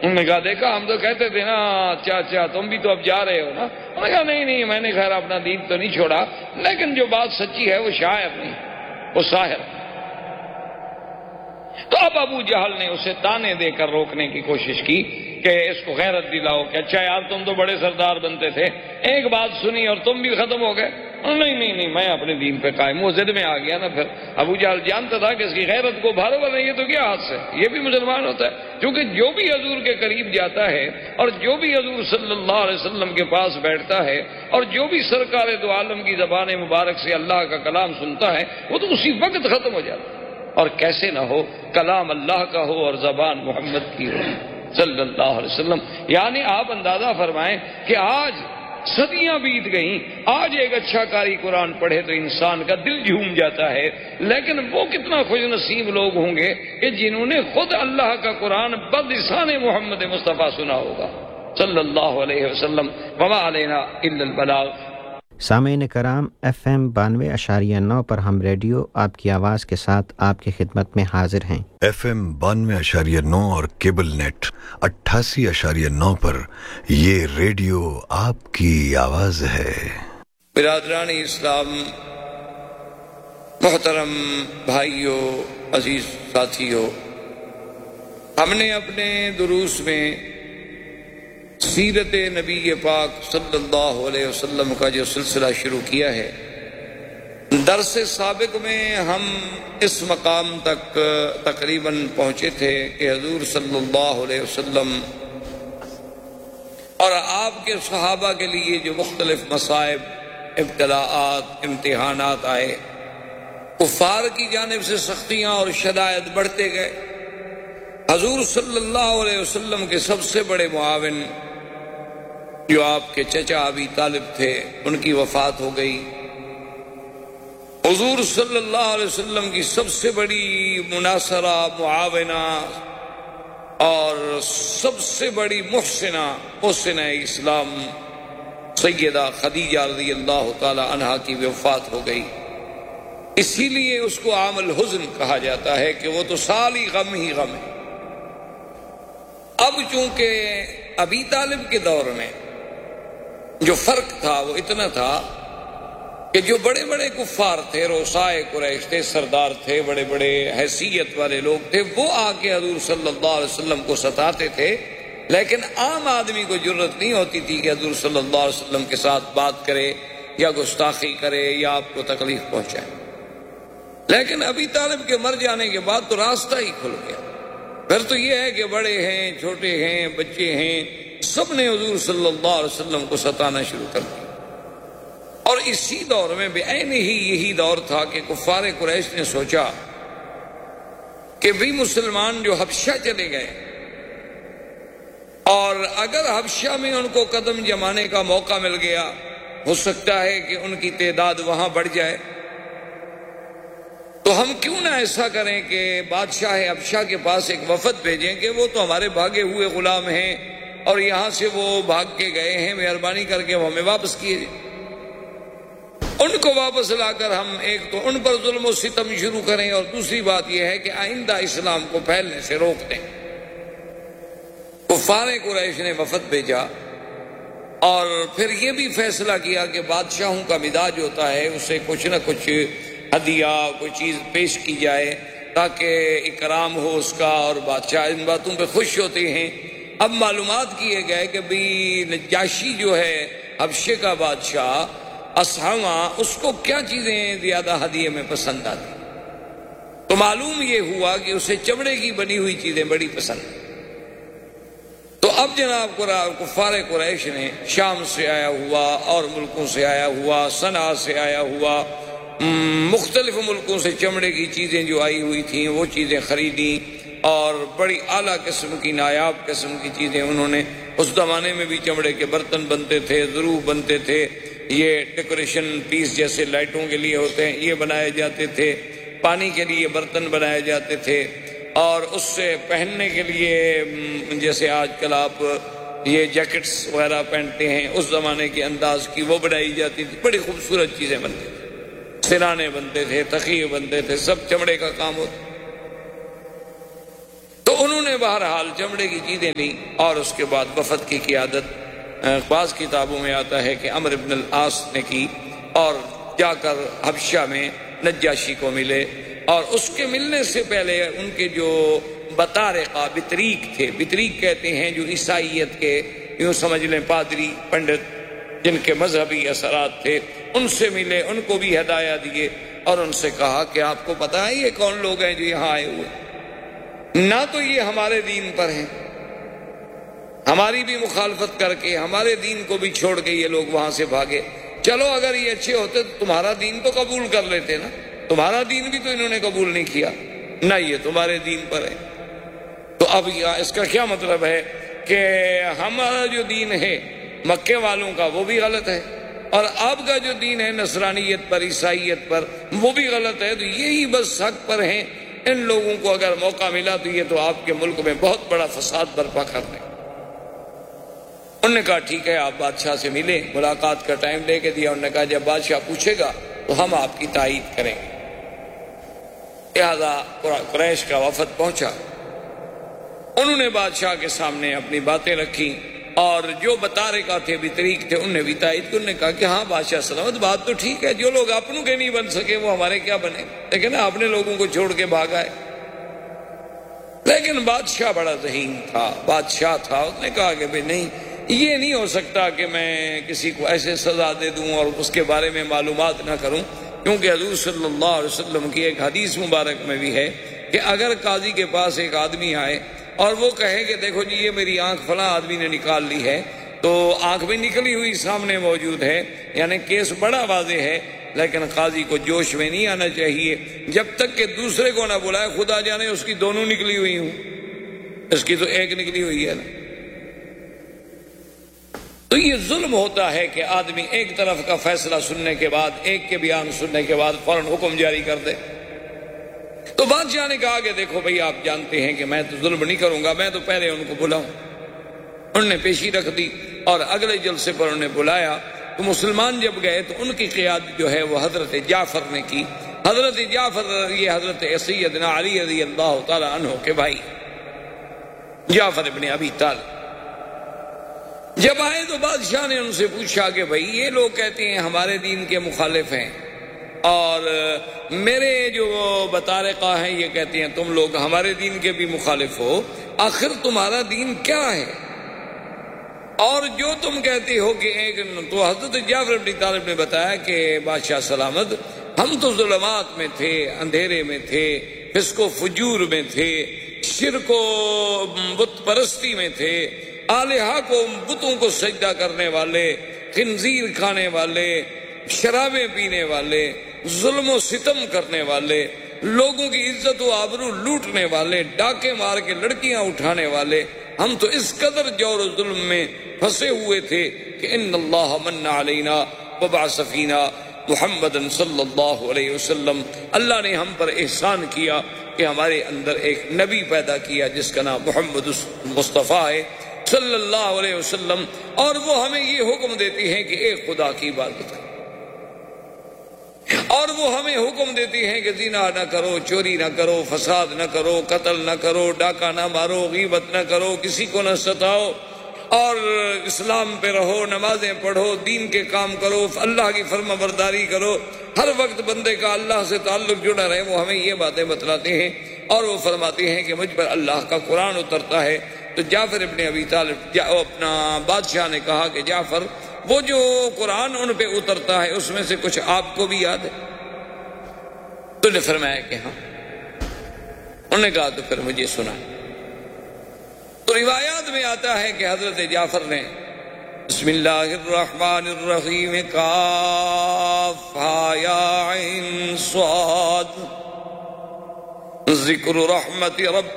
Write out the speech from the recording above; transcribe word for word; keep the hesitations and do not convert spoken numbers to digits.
انہوں نے کہا دیکھا ہم تو کہتے تھے نا چاچا تم بھی تو اب جا رہے ہو نا. انہوں نے کہا نہیں نہیں میں نے خیر اپنا دین تو نہیں چھوڑا، لیکن جو بات سچی ہے وہ شاعر نہیں، وہ ساحر. تو اب ابو جہل نے اسے تانے دے کر روکنے کی کوشش کی کہ اس کو غیرت دلاؤ کہ اچھا یار تم تو بڑے سردار بنتے تھے، ایک بات سنی اور تم بھی ختم ہو گئے. نہیں نہیں نہیں میں اپنے دین پہ قائم. وہ ضد میں آ گیا نا. پھر ابو جہل جانتا تھا کہ اس کی غیرت کو بھارو بنا، یہ تو کیا ہاتھ سے، یہ بھی مسلمان ہوتا ہے. کیونکہ جو بھی حضور کے قریب جاتا ہے اور جو بھی حضور صلی اللہ علیہ وسلم کے پاس بیٹھتا ہے اور جو بھی سرکار دو عالم کی زبان مبارک سے اللہ کا کلام سنتا ہے وہ تو اسی وقت ختم ہو جاتا ہے. اور کیسے نہ ہو، کلام اللہ کا ہو اور زبان محمد کی ہو صلی اللہ علیہ وسلم. یعنی آپ اندازہ فرمائیں کہ آج صدیاں بیت گئیں، آج ایک اچھا قاری قرآن پڑھے تو انسان کا دل جھوم جاتا ہے. لیکن وہ کتنا خوش نصیب لوگ ہوں گے کہ جنہوں نے خود اللہ کا قرآن بلسان محمد مصطفیٰ سنا ہوگا صلی اللہ علیہ وسلم. وما علینا الا البلاغ. سامعین کرام، ایف ایم بانوے اشاریہ نو پر ہم ریڈیو آپ کی آواز کے ساتھ آپ کی خدمت میں حاضر ہیں. ایف ایم بانوے اشاریہ نو اور کیبل نیٹ اٹھاسی اشاریہ نو پر یہ ریڈیو آپ کی آواز ہے. برادران اسلام، محترم بھائیوں، عزیز ساتھیوں، ہم نے اپنے دروس میں سیرت نبی پاک صلی اللہ علیہ وسلم کا جو سلسلہ شروع کیا ہے، درس سابق میں ہم اس مقام تک تقریباً پہنچے تھے کہ حضور صلی اللہ علیہ وسلم اور آپ کے صحابہ کے لیے جو مختلف مصائب، ابتلاءات، امتحانات آئے، کفار کی جانب سے سختیاں اور شدائد بڑھتے گئے. حضور صلی اللہ علیہ وسلم کے سب سے بڑے معاون جو آپ کے چچا ابی طالب تھے، ان کی وفات ہو گئی. حضور صلی اللہ علیہ وسلم کی سب سے بڑی مناصرہ، معاونہ اور سب سے بڑی محسنہ محسنہ اسلام سیدہ خدیجہ رضی اللہ تعالی عنہا کی وفات ہو گئی. اسی لیے اس کو عام الحزن کہا جاتا ہے کہ وہ تو سالی غم ہی غم ہے. اب چونکہ ابی طالب کے دور میں جو فرق تھا وہ اتنا تھا کہ جو بڑے بڑے کفار تھے، روسائے قریش تھے، سردار تھے، بڑے بڑے حیثیت والے لوگ تھے، وہ آ کے حضور صلی اللہ علیہ وسلم کو ستاتے تھے. لیکن عام آدمی کو جرت نہیں ہوتی تھی کہ حضور صلی اللہ علیہ وسلم کے ساتھ بات کرے یا گستاخی کرے یا آپ کو تکلیف پہنچائے. لیکن ابی طالب کے مر جانے کے بعد تو راستہ ہی کھل گیا. پھر تو یہ ہے کہ بڑے ہیں، چھوٹے ہیں، بچے ہیں، سب نے حضور صلی اللہ علیہ وسلم کو ستانا شروع کر دیا. اور اسی دور میں بے عین ہی یہی دور تھا کہ کفار قریش نے سوچا کہ بھی مسلمان جو حبشہ چلے گئے اور اگر حبشہ میں ان کو قدم جمانے کا موقع مل گیا، ہو سکتا ہے کہ ان کی تعداد وہاں بڑھ جائے، تو ہم کیوں نہ ایسا کریں کہ بادشاہ حبشہ کے پاس ایک وفد بھیجیں کہ وہ تو ہمارے بھاگے ہوئے غلام ہیں اور یہاں سے وہ بھاگ کے گئے ہیں، مہربانی کر کے وہ ہمیں واپس کیے. ان کو واپس لا کر ہم ایک تو ان پر ظلم و ستم شروع کریں اور دوسری بات یہ ہے کہ آئندہ اسلام کو پھیلنے سے روک دیں. کفار قریش نے وفد بھیجا اور پھر یہ بھی فیصلہ کیا کہ بادشاہوں کا مزاج ہوتا ہے، اسے کچھ نہ کچھ ہدیہ، کوئی چیز پیش کی جائے تاکہ اکرام ہو اس کا، اور بادشاہ ان باتوں پہ خوش ہوتے ہیں. اب معلومات کیے گئے کہ بھی نجاشی جو ہے حبشے کا بادشاہ اسحما، اس کو کیا چیزیں زیادہ ہدیے میں پسند آتی. تو معلوم یہ ہوا کہ اسے چمڑے کی بنی ہوئی چیزیں بڑی پسند. تو اب جناب کفار قریش نے شام سے آیا ہوا اور ملکوں سے آیا ہوا، صنعا سے آیا ہوا، مختلف ملکوں سے چمڑے کی چیزیں جو آئی ہوئی تھیں وہ چیزیں خریدی اور بڑی اعلیٰ قسم کی، نایاب قسم کی چیزیں انہوں نے. اس زمانے میں بھی چمڑے کے برتن بنتے تھے، ضرور بنتے تھے، یہ ڈیکوریشن پیس جیسے لائٹوں کے لیے ہوتے ہیں یہ بنائے جاتے تھے، پانی کے لیے برتن بنائے جاتے تھے، اور اس سے پہننے کے لیے جیسے آج کل آپ یہ جیکٹس وغیرہ پہنتے ہیں اس زمانے کے انداز کی وہ بنائی جاتی تھی. بڑی خوبصورت چیزیں بنتی تھیں، سرانے بنتے تھے، تخیے بنتے تھے، سب چمڑے کا کام ہوتا. تو انہوں نے بہرحال چمڑے کی چیزیں لی اور اس کے بعد وفد کی قیادت بعض کتابوں میں آتا ہے کہ عمرو بن العاص نے کی اور جا کر حبشہ میں نجاشی کو ملے، اور اس کے ملنے سے پہلے ان کے جو بطارقہ بطریق تھے، بطریق کہتے ہیں جو عیسائیت کے یوں سمجھ لیں پادری پنڈت جن کے مذہبی اثرات تھے، ان سے ملے، ان کو بھی ہدایہ دیے اور ان سے کہا کہ آپ کو پتہ ہے یہ کون لوگ ہیں جو یہاں آئے ہوئے؟ نہ تو یہ ہمارے دین پر ہیں، ہماری بھی مخالفت کر کے ہمارے دین کو بھی چھوڑ کے یہ لوگ وہاں سے بھاگے، چلو اگر یہ اچھے ہوتے تو تمہارا دین تو قبول کر لیتے نا، تمہارا دین بھی تو انہوں نے قبول نہیں کیا، نہ یہ تمہارے دین پر ہے۔ تو اب اس کا کیا مطلب ہے کہ ہمارا جو دین ہے مکے والوں کا وہ بھی غلط ہے، اور آپ کا جو دین ہے نصرانیت پر عیسائیت پر وہ بھی غلط ہے، تو یہی بس حق پر ہیں، ان لوگوں کو اگر موقع ملا تو یہ تو آپ کے ملک میں بہت بڑا فساد برپا کر دیں۔ انہوں نے کہا ٹھیک ہے، آپ بادشاہ سے ملیں، ملاقات کا ٹائم لے کے دیا، انہوں نے کہا جب بادشاہ پوچھے گا تو ہم آپ کی تائید کریں گے۔ لہذا قریش کا وفد پہنچا، انہوں نے بادشاہ کے سامنے اپنی باتیں رکھی، اور جو بطارقہ تھے بطریق تھے انہوں نے بھی تائید کی، انہوں نے کہا کہ ہاں بادشاہ سلامت، بات تو ٹھیک ہے، جو لوگ اپنوں کے نہیں بن سکے وہ ہمارے کیا بنے، لیکن نا اپنے لوگوں کو چھوڑ کے بھاگا ہے۔ لیکن بادشاہ بڑا ذہین تھا، بادشاہ تھا، اس نے کہا کہ بھئی نہیں، یہ نہیں ہو سکتا کہ میں کسی کو ایسے سزا دے دوں اور اس کے بارے میں معلومات نہ کروں، کیونکہ حضور صلی اللہ علیہ وسلم کی ایک حدیث مبارک میں بھی ہے کہ اگر قاضی کے پاس ایک آدمی آئے اور وہ کہے کہ دیکھو جی یہ میری آنکھ فلاں آدمی نے نکال لی ہے، تو آنکھ بھی نکلی ہوئی سامنے موجود ہے، یعنی کیس بڑا واضح ہے، لیکن قاضی کو جوش میں نہیں آنا چاہیے جب تک کہ دوسرے کو نہ بلائے، خدا جانے اس کی دونوں نکلی ہوئی ہوں، اس کی تو ایک نکلی ہوئی ہے نا۔ تو یہ ظلم ہوتا ہے کہ آدمی ایک طرف کا فیصلہ سننے کے بعد، ایک کے بیان سننے کے بعد فوراً حکم جاری کر دے۔ تو بادشاہ نے کہا کہ دیکھو بھئی آپ جانتے ہیں کہ میں تو ظلم نہیں کروں گا، میں تو پہلے ان کو بلاؤں۔ انہوں نے پیشی رکھ دی اور اگلے جلسے پر انہوں نے بلایا، تو مسلمان جب گئے تو ان کی قیادت جو ہے وہ حضرت جعفر نے کی۔ حضرت جعفر یہ حضرت سیدنا علی رضی اللہ تعالی عنہ کے بھائی جعفر ابن ابی طالب جب آئے تو بادشاہ نے ان سے پوچھا کہ بھئی یہ لوگ کہتے ہیں ہمارے دین کے مخالف ہیں، اور میرے جو بطارقہ ہیں یہ کہتے ہیں تم لوگ ہمارے دین کے بھی مخالف ہو، آخر تمہارا دین کیا ہے؟ اور جو تم کہتے ہو کہ ایک، تو حضرت جعفر بن طالب نے بتایا کہ بادشاہ سلامت، ہم تو ظلمات میں تھے، اندھیرے میں تھے، فسق و فجور میں تھے، شرک و بت پرستی میں تھے، آلہہ کو بتوں کو سجدہ کرنے والے، خنزیر کھانے والے، شرابیں پینے والے، ظلم و ستم کرنے والے، لوگوں کی عزت و آبرو لوٹنے والے، ڈاکے مار کے لڑکیاں اٹھانے والے، ہم تو اس قدر جور و ظلم میں پھنسے ہوئے تھے کہ ان اللہ من علینا وبعث فینا محمد صلی اللہ علیہ وسلم، اللہ نے ہم پر احسان کیا کہ ہمارے اندر ایک نبی پیدا کیا جس کا نام محمد مصطفیٰ ہے صلی اللہ علیہ وسلم، اور وہ ہمیں یہ حکم دیتی ہیں کہ ایک خدا کی عبادت کرو، اور وہ ہمیں حکم دیتی ہیں کہ زنا نہ کرو، چوری نہ کرو، فساد نہ کرو، قتل نہ کرو، ڈاکہ نہ مارو، غیبت نہ کرو، کسی کو نہ ستاؤ، اور اسلام پہ رہو، نمازیں پڑھو، دین کے کام کرو، اللہ کی فرما برداری کرو، ہر وقت بندے کا اللہ سے تعلق جڑا رہے، وہ ہمیں یہ باتیں بتلاتے ہیں، اور وہ فرماتے ہیں کہ مجھ پر اللہ کا قرآن اترتا ہے۔ تو جعفر ابن ابی طالب اپنا بادشاہ نے کہا کہ جعفر وہ جو قرآن ان پہ اترتا ہے اس میں سے کچھ آپ کو بھی یاد ہے؟ تو نے فرمایا کہ ہاں۔ انہوں نے کہا تو پھر مجھے سنا۔ تو روایات میں آتا ہے کہ حضرت جعفر نے بسم اللہ الرحمن الرحیم کاف یا عین صاد ذکر رحمت رب